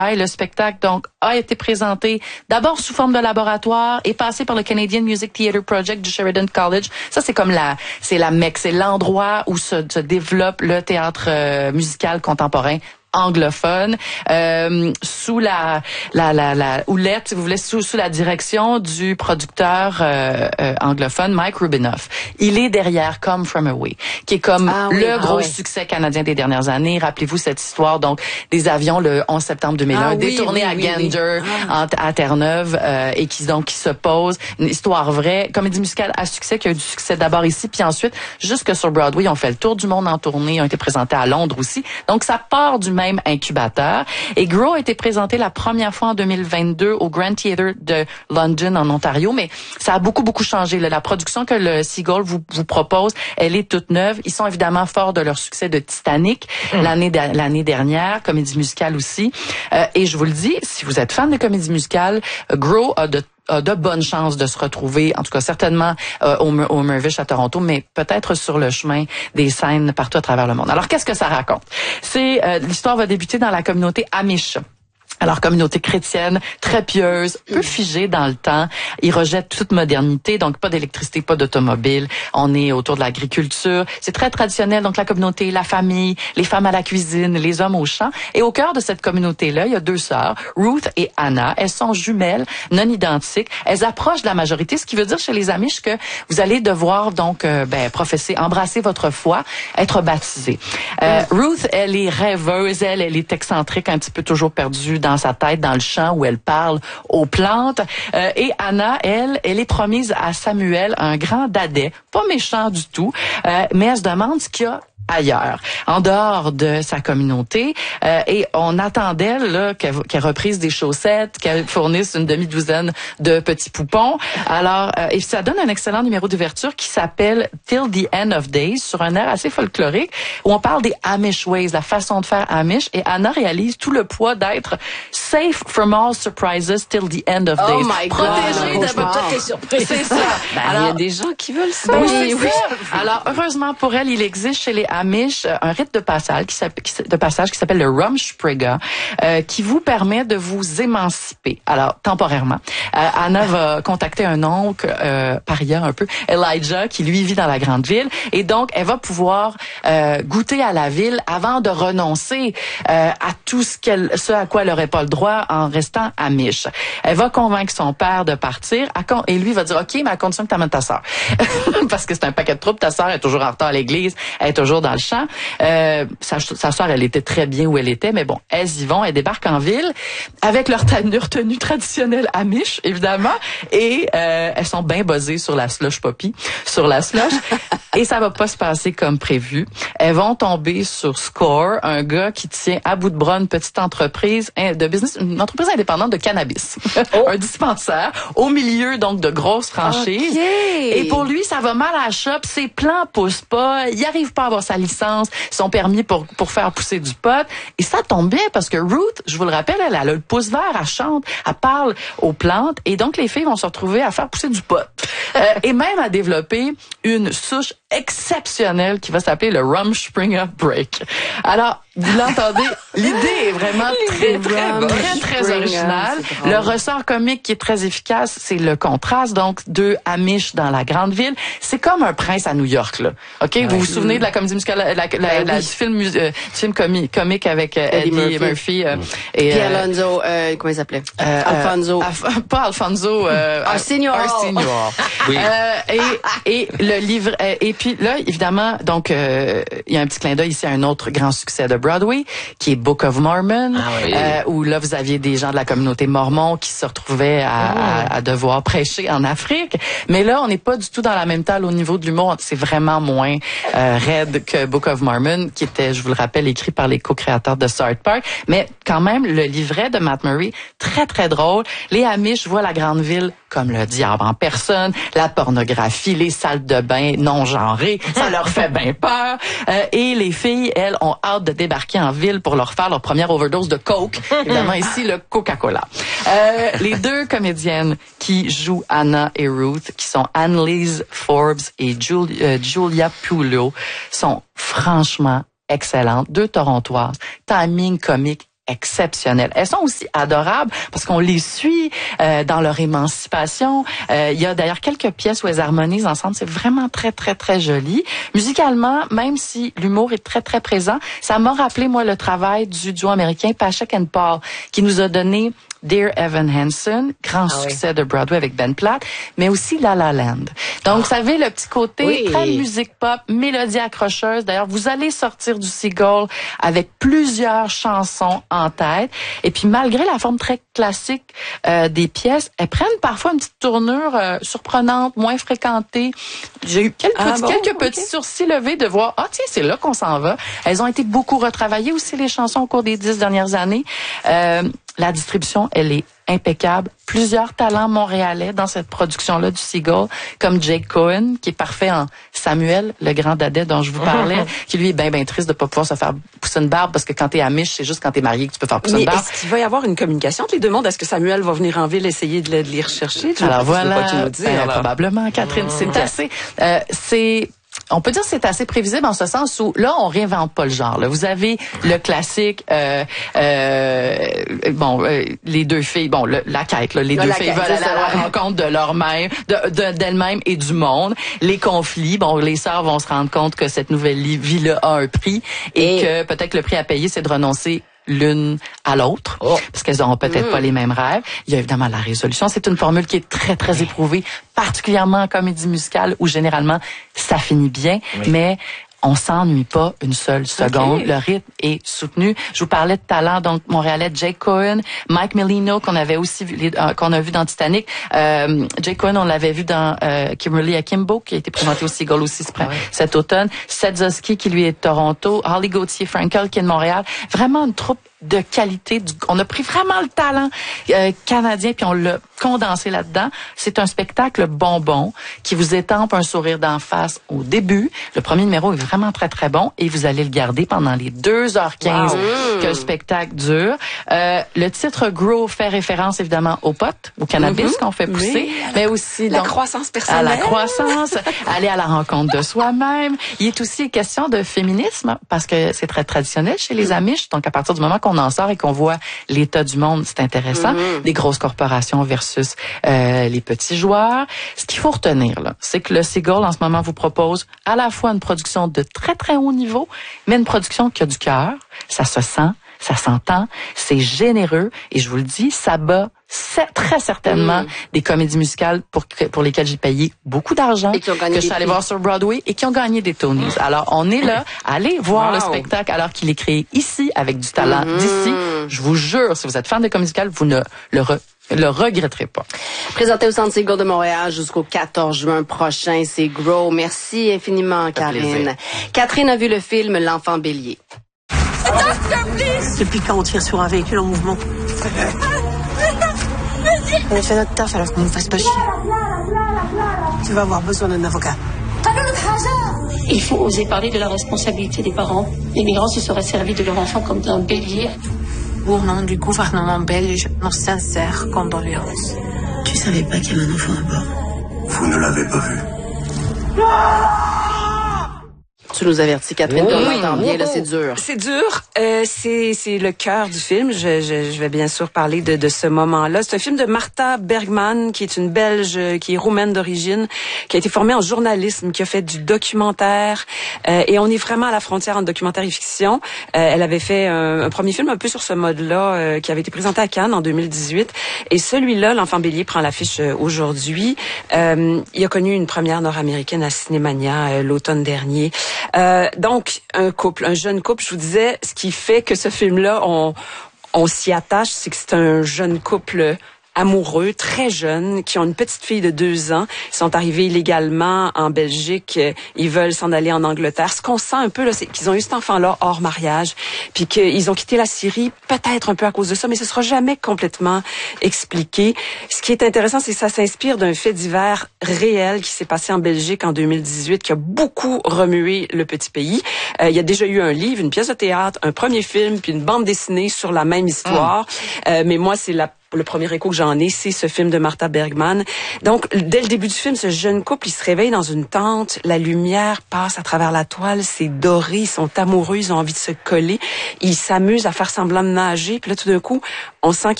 Le spectacle, donc, a été présenté d'abord sous forme de laboratoire et passé par le Canadian Music Theatre Project du Sheridan College. Ça, c'est comme c'est la Mecque, c'est l'endroit où se développe le théâtre musical contemporain anglophone, sous la houlette, si vous voulez, sous la direction du producteur anglophone Mike Rubinoff. Il est derrière Come From Away, qui est comme gros succès canadien des dernières années. Rappelez-vous cette histoire, donc, des avions le 11 septembre 2001, détournés à Gander, à Terre-Neuve, et qui se posent. Une histoire vraie, comédie musicale à succès, qui a eu du succès d'abord ici, puis ensuite, jusque sur Broadway, ils ont fait le tour du monde en tournée, ils ont été présentés à Londres aussi. Donc, ça part du même incubateur. Et Grow a été présenté la première fois en 2022 au Grand Theatre de London, en Ontario, mais ça a beaucoup changé. La production que le Seagull vous propose, elle est toute neuve. Ils sont évidemment forts de leur succès de Titanic l'année dernière, comédie musicale aussi. Et je vous le dis, si vous êtes fan de comédie musicale, Grow a de bonnes chances de se retrouver, en tout cas certainement au Mirvish à Toronto, mais peut-être sur le chemin des scènes partout à travers le monde. Alors, qu'est-ce que ça raconte? L'histoire va débuter dans la communauté Amish. Alors, communauté chrétienne, très pieuse, peu figée dans le temps. Ils rejettent toute modernité, donc pas d'électricité, pas d'automobile. On est autour de l'agriculture. C'est très traditionnel, donc la communauté, la famille, les femmes à la cuisine, les hommes au champ. Et au cœur de cette communauté-là, il y a deux sœurs, Ruth et Anna. Elles sont jumelles, non identiques. Elles approchent de la majorité, ce qui veut dire chez les Amish que vous allez devoir donc embrasser votre foi, être baptisée. Ruth, elle est rêveuse, elle est excentrique, un petit peu toujours perdue dans sa tête, dans le champ où elle parle aux plantes. Et Anna, elle est promise à Samuel, un grand dadais, pas méchant du tout, mais elle se demande ce qu'il y a ailleurs, en dehors de sa communauté, et on attend d'elle qu'elle reprise des chaussettes, qu'elle fournisse une demi-douzaine de petits poupons. Alors, et ça donne un excellent numéro d'ouverture qui s'appelle Till the End of Days, sur un air assez folklorique, où on parle des Amish ways, la façon de faire Amish, et Anna réalise tout le poids d'être safe from all surprises till the end of days. Oh my God! Protégée de toutes les surprises. C'est ça. Alors, il y a des gens qui veulent ça. Oui. Alors, heureusement pour elle, il existe chez les Amish un rite de passage qui s'appelle le Rumspringa, qui vous permet de vous émanciper. Alors, temporairement. Anna va contacter un oncle, parieur un peu, Elijah, qui lui vit dans la grande ville. Et donc, elle va pouvoir goûter à la ville avant de renoncer à tout ce à quoi elle n'aurait pas le droit en restant Amish. Elle va convaincre son père de partir et lui va dire, OK, mais à condition que tu amènes ta sœur. Parce que c'est un paquet de troubles. Ta sœur est toujours en retard à l'église, elle est toujours dans le champ. Sa sœur, elle était très bien où elle était, mais bon, elles y vont, elles débarquent en ville avec leur tenue traditionnelle Amish, évidemment, et elles sont bien buzzées sur la slush poppy, et ça va pas se passer comme prévu. Elles vont tomber sur Score, un gars qui tient à bout de bras une petite entreprise de business, une entreprise indépendante de cannabis. Un dispensaire au milieu donc de grosses franchises. Okay. Et pour lui, ça va mal à la shop, ses plans poussent pas, il arrive pas à avoir sa licence, son permis pour faire pousser du pot. Et ça tombe bien parce que Ruth, je vous le rappelle, elle a le pouce vert, elle chante, elle parle aux plantes, et donc les filles vont se retrouver à faire pousser du pot. Et même à développer une souche exceptionnelle qui va s'appeler le Rumspringa Break. Alors, vous l'entendez, l'idée est vraiment très originale. Le ressort comique qui est très efficace, c'est le contraste, donc, deux Amish dans la grande ville. C'est comme un prince à New York, là. OK? Vous vous souvenez de la comédie musicale, du film comique avec Eddie Murphy, et Alonso, comment il s'appait? Alfonso. Pas Alfonso, Arsenio. Oui. Et le livre, et puis là, évidemment, donc, il y a un petit clin d'œil ici à un autre grand succès de Broadway, qui est Book of Mormon, où là, vous aviez des gens de la communauté mormon qui se retrouvaient à devoir prêcher en Afrique. Mais là, on n'est pas du tout dans la même taille au niveau de l'humour. C'est vraiment moins raide que Book of Mormon, qui était, je vous le rappelle, écrit par les co-créateurs de South Park. Mais quand même, le livret de Matt Murray, très, très drôle. Les Amish voient la grande ville comme le diable en personne, la pornographie, les salles de bain non genrées, ça leur fait bien peur. Et les filles, elles, ont hâte de débarquer en ville pour leur faire leur première overdose de Coke. Évidemment, ici, le Coca-Cola. Les deux comédiennes qui jouent Anna et Ruth, qui sont Annalise Forbes et Julia Pulo, sont franchement excellentes. Deux Torontoises. Timing comique exceptionnelles. Elles sont aussi adorables parce qu'on les suit dans leur émancipation. Il y a d'ailleurs quelques pièces où elles harmonisent ensemble. C'est vraiment très, très, très joli. Musicalement, même si l'humour est très, très présent, ça m'a rappelé, moi, le travail du duo américain Pasek and Paul, qui nous a donné Dear Evan Hansen, grand succès de Broadway avec Ben Platt, mais aussi La La Land. Donc, vous savez, le petit côté très musique pop, mélodie accrocheuse. D'ailleurs, vous allez sortir du Seagull avec plusieurs chansons en tête. Et puis, malgré la forme très classique des pièces, elles prennent parfois une petite tournure surprenante, moins fréquentée. J'ai eu quelques petits sourcils levés de voir, tiens, c'est là qu'on s'en va. Elles ont été beaucoup retravaillées aussi, les chansons, au cours des 10 dernières années. La distribution, elle est impeccable. Plusieurs talents montréalais dans cette production-là du Seagull, comme Jake Cohen, qui est parfait en Samuel, le grand dadais dont je vous parlais, qui lui est bien triste de pas pouvoir se faire pousser une barbe, parce que quand t'es amiche, c'est juste quand t'es marié que tu peux faire pousser une barbe. Mais est-ce qu'il va y avoir une communication entre les deux mondes? Est-ce que Samuel va venir en ville essayer de les rechercher? Alors voilà, probablement, Catherine, c'est assez... On peut dire que c'est assez prévisible en ce sens où là on réinvente pas le genre. Là. Vous avez le classique, les deux filles, la quête. Là, les deux filles veulent aller à la rencontre de leur-même, d'elles-mêmes et du monde. Les conflits, les sœurs vont se rendre compte que cette nouvelle vie-là a un prix et que peut-être le prix à payer c'est de renoncer l'une à l'autre, parce qu'elles n'auront peut-être pas les mêmes rêves. Il y a évidemment la résolution. C'est une formule qui est très, très éprouvée, particulièrement en comédie musicale, où généralement, ça finit bien, mais on s'ennuie pas une seule seconde. Le rythme est soutenu. Je vous parlais de talent, donc montréalais, Jake Cohen, Mike Milino, qu'on avait aussi vu, qu'on a vu dans Titanic. Jake Cohen, on l'avait vu dans Kimberly Akimbo, qui a été présenté au Seagull aussi cet automne. Seth Zosky, qui lui est de Toronto. Holly Gauthier-Frankel, qui est de Montréal. Vraiment une troupe de qualité. On a pris vraiment le talent canadien puis on l'a condensé là-dedans. C'est un spectacle bonbon qui vous étampe un sourire d'en face au début. Le premier numéro est vraiment très, très bon et vous allez le garder pendant les 2h15 que le spectacle dure. Le titre Grow fait référence évidemment au pot, au cannabis qu'on fait pousser, mais aussi la croissance personnelle. À la croissance, aller à la rencontre de soi-même. Il est aussi question de féminisme parce que c'est très traditionnel chez les Amish. Donc, à partir du moment qu'on en sort et qu'on voit l'état du monde, c'est intéressant. Les grosses corporations versus les petits joueurs. Ce qu'il faut retenir, là, c'est que le Seagull, en ce moment, vous propose à la fois une production de très, très haut niveau, mais une production qui a du cœur. Ça se sent, ça s'entend, c'est généreux et je vous le dis, ça bat très certainement des comédies musicales pour lesquelles j'ai payé beaucoup d'argent, que je suis allée voir sur Broadway et qui ont gagné des Tonys. Alors, on est là, allez voir le spectacle alors qu'il est créé ici avec du talent d'ici. Je vous jure, si vous êtes fan de comédie musicale, vous ne le regretterez pas. Présenté au Centre Seagull de Montréal jusqu'au 14 juin prochain, c'est Grow. Merci infiniment, Karine. Catherine a vu le film L'Enfant Bélier. Depuis quand on tire sur un véhicule en mouvement? On a fait notre taf, alors qu'on nous fasse pas chier. Tu vas avoir besoin d'un avocat. Il faut oser parler de la responsabilité des parents. Les migrants se seraient servis de leur enfant comme d'un bélier. Au nom du gouvernement belge, nos sincères condoléances. Tu savais pas qu'il y avait un enfant à bord? Vous ne l'avez pas vu. Tu nous avertis, Catherine, qu'on entend bien, là, c'est dur. C'est dur. C'est le cœur du film. Je vais bien sûr parler de ce moment-là. C'est un film de Marta Bergman, qui est une Belge, qui est roumaine d'origine, qui a été formée en journalisme, qui a fait du documentaire. Et on est vraiment à la frontière entre documentaire et fiction. Elle avait fait un premier film un peu sur ce mode-là, qui avait été présenté à Cannes en 2018. Et celui-là, L'Enfant Bélier, prend l'affiche aujourd'hui. Il a connu une première nord-américaine à Cinémania l'automne dernier. Donc, un jeune couple, je vous disais, ce qui fait que ce film-là, on s'y attache, c'est que c'est un jeune couple amoureux, très jeunes, qui ont une petite fille de 2 ans. Ils sont arrivés illégalement en Belgique. Ils veulent s'en aller en Angleterre. Ce qu'on sent un peu, là, c'est qu'ils ont eu cet enfant-là hors mariage, puis qu'ils ont quitté la Syrie, peut-être un peu à cause de ça, mais ce sera jamais complètement expliqué. Ce qui est intéressant, c'est que ça s'inspire d'un fait divers réel qui s'est passé en Belgique en 2018, qui a beaucoup remué le petit pays. Il y a déjà eu un livre, une pièce de théâtre, un premier film, puis une bande dessinée sur la même histoire. Mais moi, c'est la le premier écho que j'en ai, c'est ce film de Martha Bergman. Donc, dès le début du film, ce jeune couple, il se réveille dans une tente, la lumière passe à travers la toile, c'est doré, ils sont amoureux, ils ont envie de se coller, ils s'amusent à faire semblant de nager, puis là, tout d'un coup, on sent